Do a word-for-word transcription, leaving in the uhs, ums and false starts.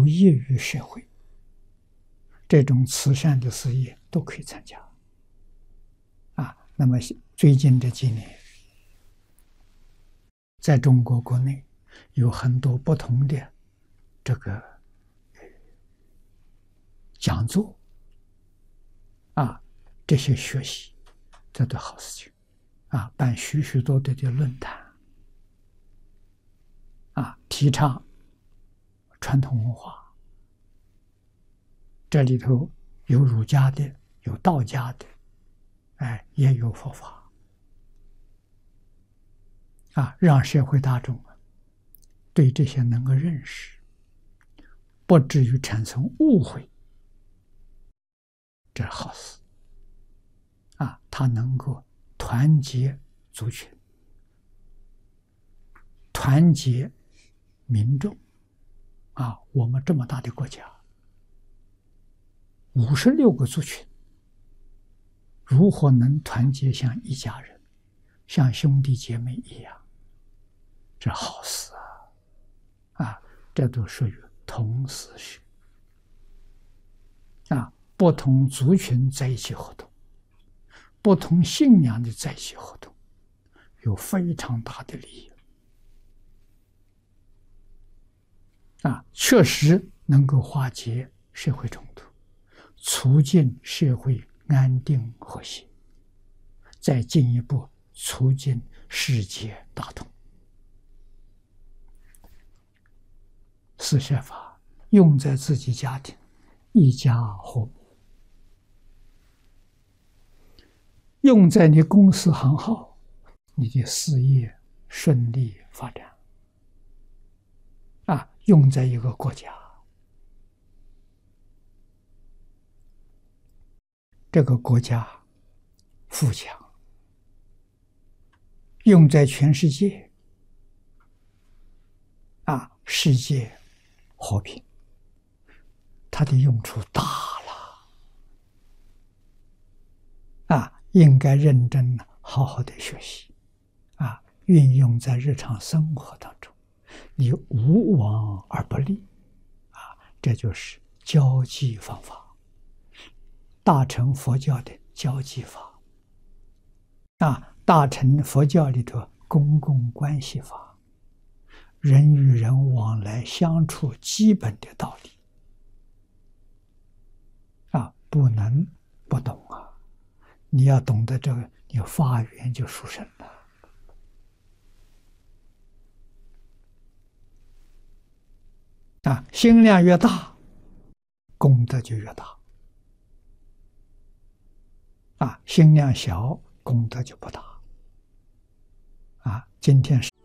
有益于社会，这种慈善的事业都可以参加。啊，那么最近这几年，在中国国内有很多不同的这个讲座，啊，这些学习，这都好事情，啊，办许许多多的论坛，啊，提倡传统文化，这里头有儒家的，有道家的，哎，也有佛法，啊，让社会大众对这些能够认识，不至于产生误会，这是好事。啊，它能够团结族群，团结民众。啊，我们这么大的国家，五十六个族群，如何能团结像一家人，像兄弟姐妹一样？这好事啊！啊，这都属于同时学。啊，不同族群在一起活动，不同信仰的在一起活动，有非常大的利益。啊，确实能够化解社会冲突，促进社会安定和谐，再进一步促进世界大同。四摄法用在自己家庭，一家和睦；用在你公司行号，你的事业顺利发展。啊，用在一个国家，这个国家富强；用在全世界，啊，世界和平，它的用处大了。啊，应该认真好好的学习，啊，运用在日常生活当中。你无往而不利，啊，这就是交际方法，大乘佛教的交际法，啊，大乘佛教里头公共关系法，人与人往来相处基本的道理，啊，不能不懂啊！你要懂得这个，你发愿就殊胜了。啊，心量越大，功德就越大。啊，心量小，功德就不大。啊，今天是。